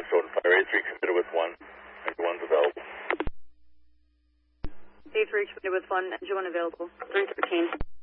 Minnesota Fire. A3 committed with 1. Engine 1's available. A3 committed with 1. Engine 1 available. 313.